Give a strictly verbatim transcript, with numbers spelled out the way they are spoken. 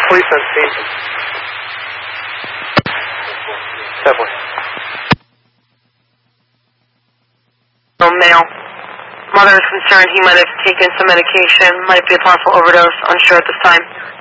Police on scene. Definitely. No male. Mother is concerned he might have taken some medication, might be a possible overdose, unsure at this time.